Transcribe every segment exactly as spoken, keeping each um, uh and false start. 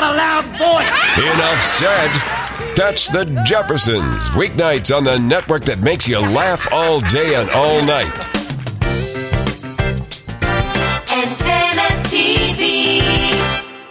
got a loud voice. Enough said. That's the Jeffersons. Weeknights on the network that makes you laugh all day and all night. Antenna T V.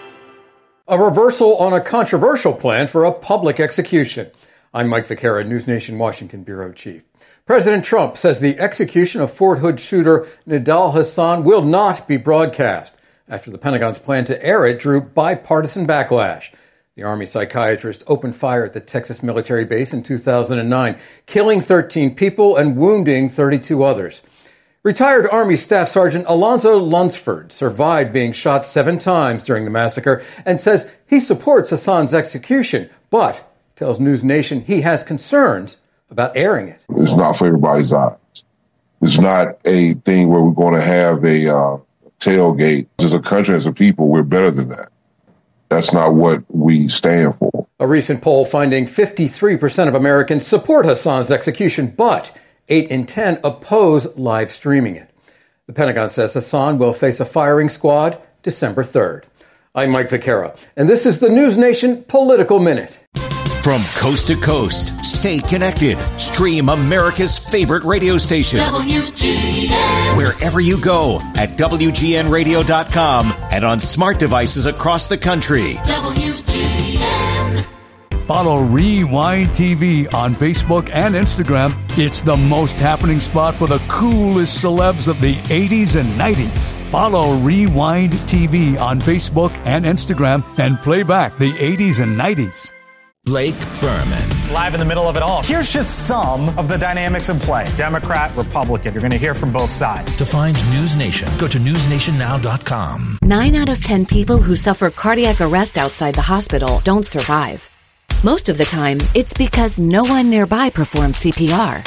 A reversal on a controversial plan for a public execution. I'm Mike Vaquera, News Nation Washington Bureau Chief. President Trump says the execution of Fort Hood shooter Nidal Hasan will not be broadcast after the Pentagon's plan to air it drew bipartisan backlash. The Army psychiatrist opened fire at the Texas military base in two thousand nine, killing thirteen people and wounding thirty-two others. Retired Army Staff Sergeant Alonzo Lunsford survived being shot seven times during the massacre and says he supports Hasan's execution, but tells News Nation he has concerns about airing it. It's not for everybody's eyes. It's not a thing where we're going to have a uh, tailgate. As a country, as a people, we're better than that. That's not what we stand for. A recent poll finding fifty-three percent of Americans support Hasan's execution, but eight in ten oppose live streaming it. The Pentagon says Hasan will face a firing squad December third. I'm Mike Vaquera, and this is the News Nation Political Minute. From coast to coast, stay connected. Stream America's favorite radio station. W G N. Wherever you go at W G N radio dot com and on smart devices across the country. W G N. Follow Rewind T V on Facebook and Instagram. It's the most happening spot for the coolest celebs of the eighties and nineties. Follow Rewind T V on Facebook and Instagram and play back the eighties and nineties. Blake Berman. Live in the middle of it all. Here's just some of the dynamics in play. Democrat, Republican. You're going to hear from both sides. To find News Nation, go to news nation now dot com. Nine out of ten people who suffer cardiac arrest outside the hospital don't survive. Most of the time, it's because no one nearby performs C P R.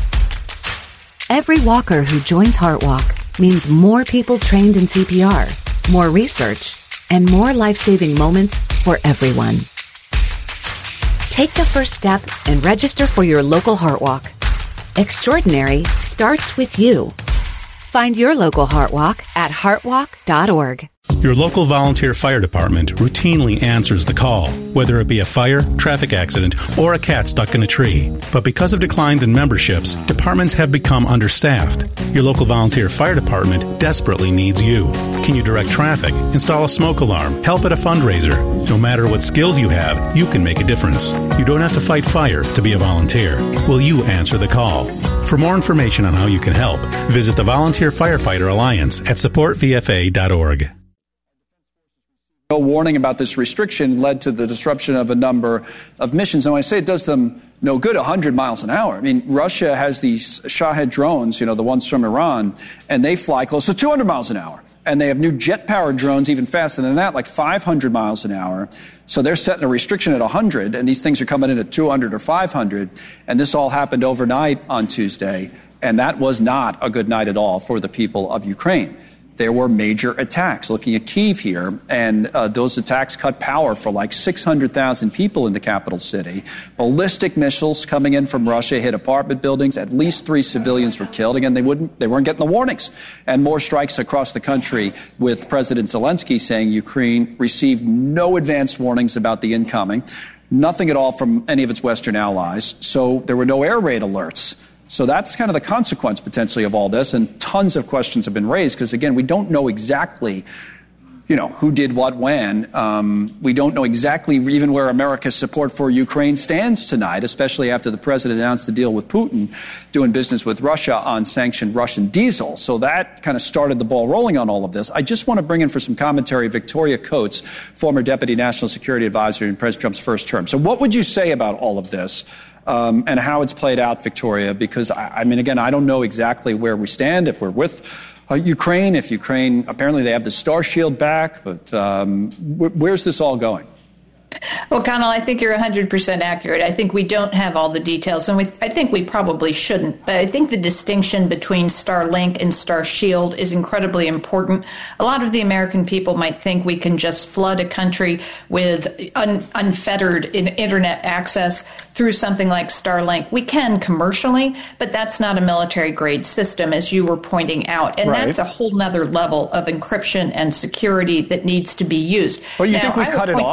Every walker who joins HeartWalk means more people trained in C P R, more research, and more life-saving moments for everyone. Take the first step and register for your local HeartWalk. Extraordinary starts with you. Find your local HeartWalk at heartwalk dot org. Your local volunteer fire department routinely answers the call, whether it be a fire, traffic accident, or a cat stuck in a tree. But because of declines in memberships, departments have become understaffed. Your local volunteer fire department desperately needs you. Can you direct traffic, install a smoke alarm, help at a fundraiser? No matter what skills you have, you can make a difference. You don't have to fight fire to be a volunteer. Will you answer the call? For more information on how you can help, visit the Volunteer Firefighter Alliance at support v f a dot org. No warning about this restriction led to the disruption of a number of missions. And when I say it does them no good, one hundred miles an hour. I mean, Russia has these Shahed drones, you know, the ones from Iran, and they fly close to two hundred miles an hour. And they have new jet-powered drones even faster than that, like five hundred miles an hour. So they're setting a restriction at one hundred, and these things are coming in at two hundred or five hundred. And this all happened overnight on Tuesday, and that was not a good night at all for the people of Ukraine. There were major attacks, looking at Kyiv here, and uh, those attacks cut power for like six hundred thousand people in the capital city. Ballistic missiles coming in from Russia hit apartment buildings. At least three civilians were killed. Again, they wouldn't, they weren't getting the warnings. And more strikes across the country, with President Zelensky saying Ukraine received no advance warnings about the incoming, nothing at all from any of its Western allies. So there were no air raid alerts. So that's kind of the consequence, potentially, of all this, and tons of questions have been raised because, again, we don't know exactly, you know, who did what when. Um, we don't know exactly even where America's support for Ukraine stands tonight, especially after the president announced the deal with Putin, doing business with Russia on sanctioned Russian diesel. So that kind of started the ball rolling on all of this. I just want to bring in for some commentary Victoria Coates, former Deputy National Security Advisor in President Trump's first term. So what would you say about all of this? Um, and how it's played out, Victoria, because, I, I mean, again, I don't know exactly where we stand, if we're with uh, Ukraine, if Ukraine, apparently they have the Star Shield back, but um, wh- where's this all going? Well, Connell, I think you're one hundred percent accurate. I think we don't have all the details, and we, I think we probably shouldn't. But I think the distinction between Starlink and Star Shield is incredibly important. A lot of the American people might think we can just flood a country with un, unfettered in, internet access through something like Starlink. We can commercially, but that's not a military-grade system, as you were pointing out. And right. That's a whole nother level of encryption and security that needs to be used. But you now, think we I cut it off?